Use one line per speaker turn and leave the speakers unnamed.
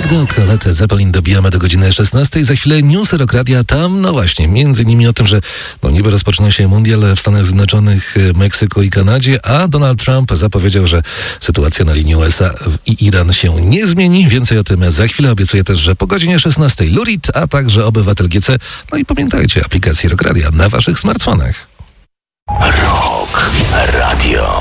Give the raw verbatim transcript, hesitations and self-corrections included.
Black Dog, Led Zeppelin, dobijamy do godziny szesnastej. Za chwilę newsy Rock Radia. Tam, no właśnie, między innymi o tym, że no niby rozpoczyna się mundial w Stanach Zjednoczonych, Meksyku i Kanadzie, a Donald Trump zapowiedział, że sytuacja na linii U S A i Iran się nie zmieni. Więcej o tym za chwilę. Obiecuję też, że po godzinie szesnastej Lurid, a także Obywatel G C. No i pamiętajcie, aplikację Rock Radia na waszych smartfonach.
Rock Radio.